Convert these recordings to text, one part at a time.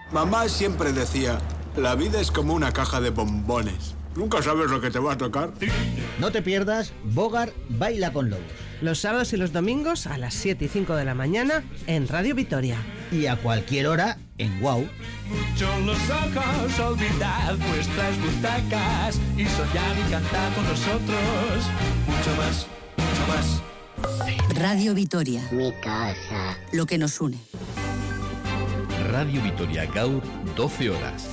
Mamá siempre decía, la vida es como una caja de bombones. Nunca sabes lo que te va a tocar. No te pierdas Bogart Baila con Lobos. Los sábados y los domingos a las 7 y 5 de la mañana en Radio Vitoria. Y a cualquier hora en WOW. Mucho los ojos, olvidad vuestras butacas y soñar y cantar con nosotros. Mucho más, mucho más. Radio Vitoria. Mi casa. Lo que nos une. Radio Vitoria Gaur, 12 horas.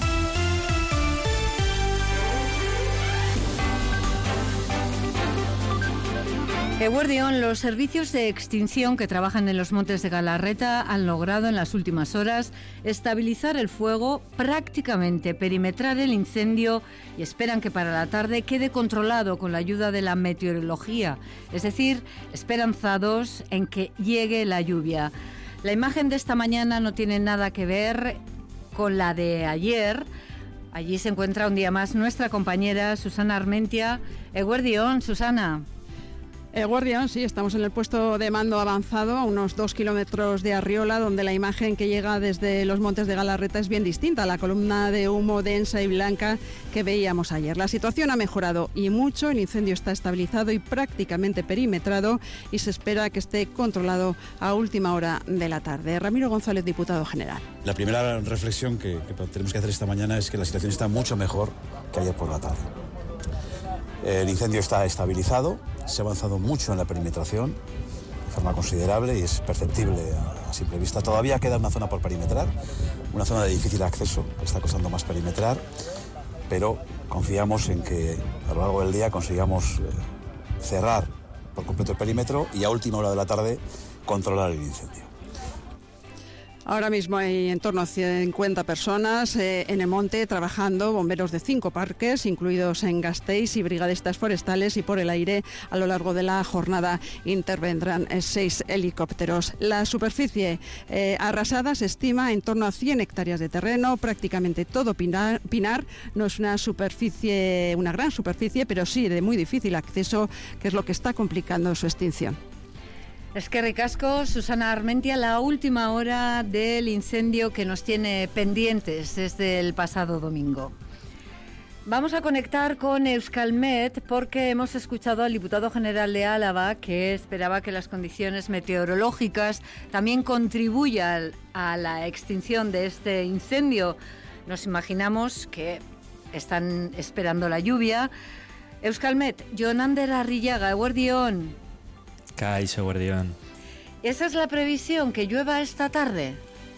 Eguerdión, los servicios de extinción que trabajan en los montes de Galarreta han logrado en las últimas horas estabilizar el fuego, prácticamente perimetrar el incendio y esperan que para la tarde quede controlado con la ayuda de la meteorología, es decir, esperanzados en que llegue la lluvia. La imagen de esta mañana no tiene nada que ver con la de ayer. Allí se encuentra un día más nuestra compañera Susana Armentia. Eguerdión, Susana. Guardián, sí, estamos en el puesto de mando avanzado, a unos 2 kilómetros de Arriola, donde la imagen que llega desde los montes de Galarreta es bien distinta a la columna de humo densa y blanca que veíamos ayer. La situación ha mejorado y mucho, el incendio está estabilizado y prácticamente perimetrado y se espera que esté controlado a última hora de la tarde. Ramiro González, diputado general. La primera reflexión que tenemos que hacer esta mañana es que la situación está mucho mejor que ayer por la tarde. El incendio está estabilizado, se ha avanzado mucho en la perimetración de forma considerable y es perceptible a simple vista. Todavía queda una zona por perimetrar, una zona de difícil acceso que está costando más perimetrar, pero confiamos en que a lo largo del día consigamos cerrar por completo el perímetro y a última hora de la tarde controlar el incendio. Ahora mismo hay en torno a 50 personas en el monte trabajando, bomberos de 5 parques, incluidos en Gasteiz, y brigadistas forestales, y por el aire a lo largo de la jornada intervendrán 6 helicópteros. La superficie arrasada se estima en torno a 100 hectáreas de terreno, prácticamente todo pinar. No es una superficie, una gran superficie, pero sí de muy difícil acceso, que es lo que está complicando su extinción. Es que ricasco, Susana Armentia, la última hora del incendio que nos tiene pendientes desde el pasado domingo. Vamos a conectar con Euskalmet porque hemos escuchado al diputado general de Álava que esperaba que las condiciones meteorológicas también contribuyan a la extinción de este incendio. Nos imaginamos que están esperando la lluvia. Euskalmet, Jonander Arrillaga, eguerdión. Kaixo, eguerdión. ¿Esa es la previsión, que llueva esta tarde?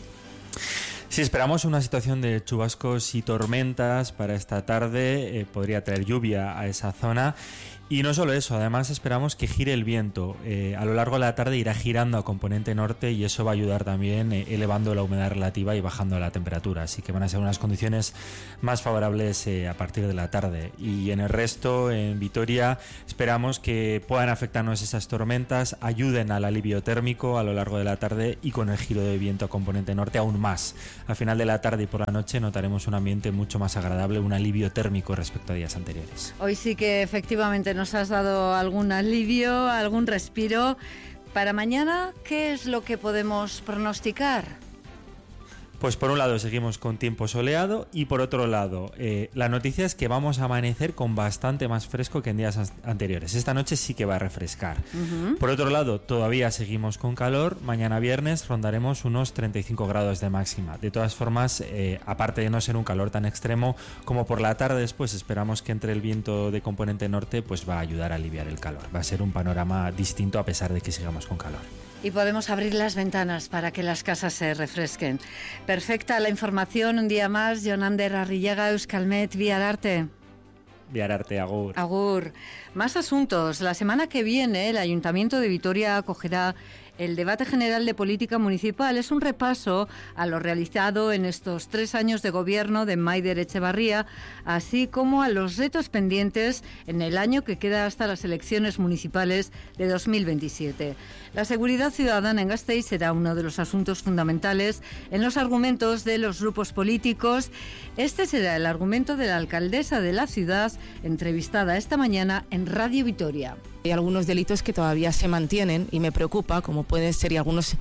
Sí, esperamos una situación de chubascos y tormentas para esta tarde. Podría traer lluvia a esa zona. Y no solo eso, además esperamos que gire el viento. A lo largo de la tarde irá girando a componente norte y eso va a ayudar también elevando la humedad relativa y bajando la temperatura. Así que van a ser unas condiciones más favorables a partir de la tarde. Y en el resto, en Vitoria, esperamos que puedan afectarnos esas tormentas, ayuden al alivio térmico a lo largo de la tarde y con el giro de viento a componente norte aún más. Al final de la tarde y por la noche notaremos un ambiente mucho más agradable, un alivio térmico respecto a días anteriores. Hoy sí que efectivamente nos has dado algún alivio, algún respiro. Para mañana, ¿qué es lo que podemos pronosticar? Pues por un lado seguimos con tiempo soleado y por otro lado la noticia es que vamos a amanecer con bastante más fresco que en días anteriores. Esta noche sí que va a refrescar. Por otro lado todavía seguimos con calor. Mañana viernes rondaremos unos 35 grados de máxima. De todas formas, aparte de no ser un calor tan extremo, como por la tarde después esperamos que entre el viento de componente norte, pues va a ayudar a aliviar el calor. Va a ser un panorama distinto a pesar de que sigamos con calor. Y podemos abrir las ventanas para que las casas se refresquen. Perfecta la información, un día más. Jonander Arrillaga, Euskalmet, Viararte. Viararte, agur. Agur. Más asuntos. La semana que viene el Ayuntamiento de Vitoria acogerá el debate general de política municipal. Es un repaso a lo realizado en estos 3 años de gobierno de Maider Etxebarria, así como a los retos pendientes en el año que queda hasta las elecciones municipales de 2027. La seguridad ciudadana en Gasteiz será uno de los asuntos fundamentales en los argumentos de los grupos políticos. Este será el argumento de la alcaldesa de la ciudad, entrevistada esta mañana en Radio Vitoria. Hay algunos delitos que todavía se mantienen y me preocupa, como pueden ser, y algunos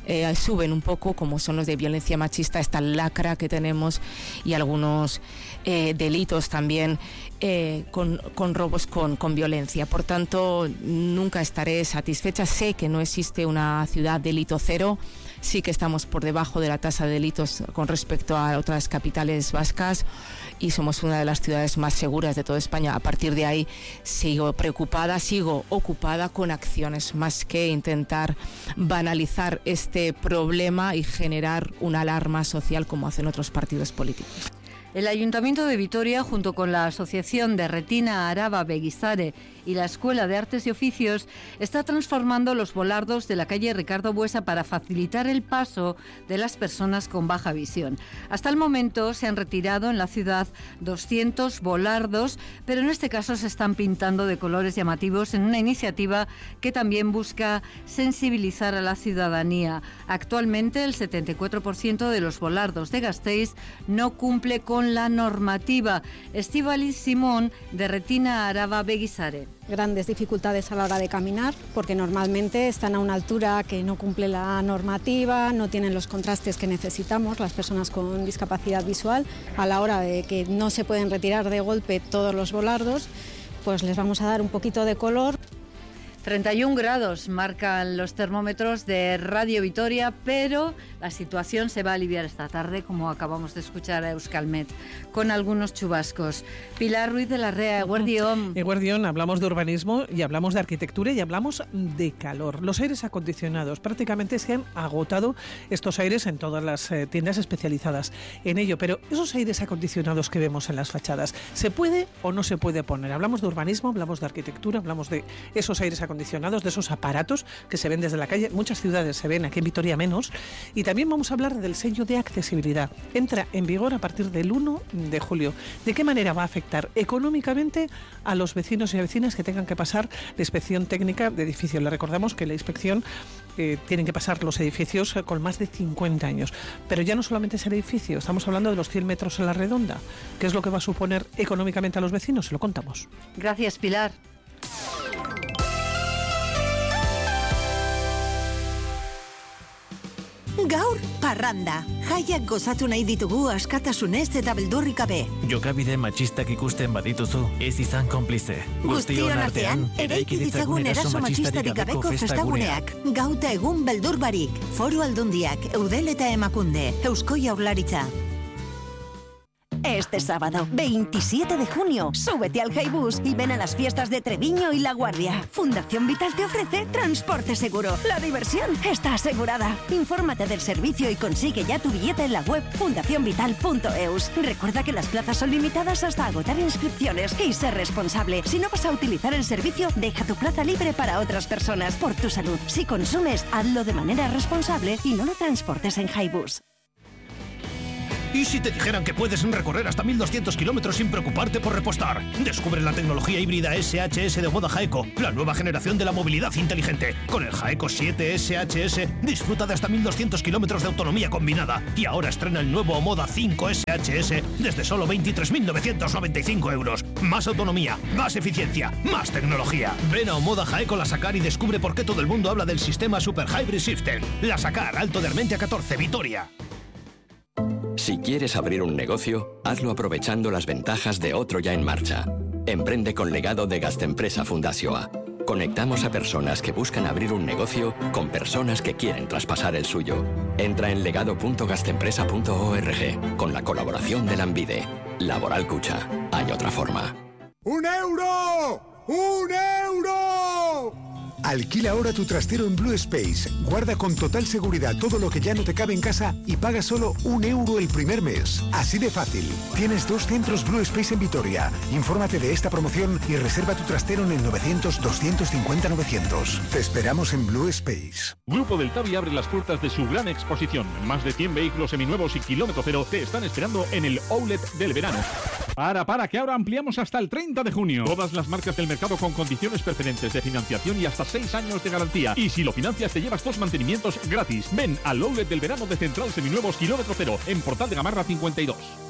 suben un poco, como son los de violencia machista, esta lacra que tenemos, y algunos delitos también con robos con violencia. Por tanto, nunca estaré satisfecha. Sé que no existe una ciudad delito cero. Sí que estamos por debajo de la tasa de delitos con respecto a otras capitales vascas y somos una de las ciudades más seguras de toda España. A partir de ahí sigo preocupada, sigo ocupada con acciones, más que intentar banalizar este problema y generar una alarma social como hacen otros partidos políticos. El Ayuntamiento de Vitoria, junto con la Asociación de Retina Araba Beguizare y la Escuela de Artes y Oficios, está transformando los volardos de la calle Ricardo Buesa para facilitar el paso de las personas con baja visión. Hasta el momento se han retirado en la ciudad 200 volardos, pero en este caso se están pintando de colores llamativos en una iniciativa que también busca sensibilizar a la ciudadanía. Actualmente el 74% de los volardos de Gasteiz no cumple con la normativa. Estíbaliz Simón, de Retina Araba Beguizare. Grandes dificultades a la hora de caminar, porque normalmente están a una altura que no cumple la normativa, no tienen los contrastes que necesitamos las personas con discapacidad visual. A la hora de que no se pueden retirar de golpe todos los volardos, pues les vamos a dar un poquito de color. 31 grados marcan los termómetros de Radio Vitoria, pero la situación se va a aliviar esta tarde, como acabamos de escuchar a Euskalmet, con algunos chubascos. Pilar Ruiz de la Rea, Eguerdión. Eguerdión, hablamos de urbanismo y hablamos de arquitectura y hablamos de calor. Los aires acondicionados, prácticamente se han agotado estos aires en todas las tiendas especializadas en ello, pero esos aires acondicionados que vemos en las fachadas, ¿se puede o no se puede poner? Hablamos de urbanismo, hablamos de arquitectura, hablamos de esos aires acondicionados, de esos aparatos que se ven desde la calle. Muchas ciudades se ven, aquí en Vitoria menos. Y también vamos a hablar del sello de accesibilidad. Entra en vigor a partir del 1 de julio. ¿De qué manera va a afectar económicamente a los vecinos y vecinas que tengan que pasar la inspección técnica de edificios? Le recordamos que la inspección tienen que pasar los edificios con más de 50 años. Pero ya no solamente es el edificio, estamos hablando de los 100 metros a la redonda. ¿Qué es lo que va a suponer económicamente a los vecinos? Se lo contamos. Gracias, Pilar. Gaur, parranda. Jaiak gozatu nahi ditugu askatasunez eta beldurrik gabe. Jokabide matxistak ikusten badituzu, ez izan konplize. Guztion artean, eraiki ditzagun eraso matxistarik gabeko festaguneak. Gauta egun beldur barik. Foru Aldundiak, Eudel eta Emakunde, Eusko Jaurlaritza. Este sábado, 27 de junio, súbete al Highbus y ven a las fiestas de Treviño y La Guardia. Fundación Vital te ofrece transporte seguro. La diversión está asegurada. Infórmate del servicio y consigue ya tu billete en la web fundacionvital.eus. Recuerda que las plazas son limitadas hasta agotar inscripciones y ser responsable. Si no vas a utilizar el servicio, deja tu plaza libre para otras personas. Por tu salud, si consumes, hazlo de manera responsable y no lo transportes en Highbus. ¿Y si te dijeran que puedes recorrer hasta 1.200 kilómetros sin preocuparte por repostar? Descubre la tecnología híbrida SHS de Omoda Jaeco, la nueva generación de la movilidad inteligente. Con el Jaeco 7 SHS disfruta de hasta 1.200 kilómetros de autonomía combinada. Y ahora estrena el nuevo Omoda 5 SHS desde solo 23.995 euros. Más autonomía, más eficiencia, más tecnología. Ven a Omoda Jaeco La Sacar y descubre por qué todo el mundo habla del sistema Super Hybrid System. La Sacar, Alto de Armentia 14, Vitoria. Si quieres abrir un negocio, hazlo aprovechando las ventajas de otro ya en marcha. Emprende con legado de Gastempresa Fundazioa. Conectamos a personas que buscan abrir un negocio con personas que quieren traspasar el suyo. Entra en legado.gastempresa.org con la colaboración de Lanbide. Laboral Cucha. Hay otra forma. ¡1 euro! ¡1 euro! Alquila ahora tu trastero en Blue Space. Guarda con total seguridad todo lo que ya no te cabe en casa y paga solo 1 euro el primer mes. Así de fácil. Tienes 2 centros Blue Space en Vitoria. Infórmate de esta promoción y reserva tu trastero en el 900-250-900. Te esperamos en Blue Space. Grupo del Tavi abre las puertas de su gran exposición. Más de 100 vehículos seminuevos y kilómetro cero te están esperando en el Outlet del verano. Para, que ahora ampliamos hasta el 30 de junio. Todas las marcas del mercado con condiciones preferentes de financiación y hasta 6 años de garantía. Y si lo financias te llevas 2 mantenimientos gratis. Ven al Outlet del verano de Central Seminuevos kilómetro cero en Portal de Gamarra 52.